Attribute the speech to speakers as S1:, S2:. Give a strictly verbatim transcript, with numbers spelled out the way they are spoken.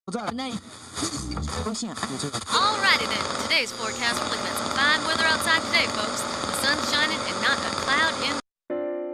S1: Alrighty then, today's forecast will admit some fine weather outside today, folks.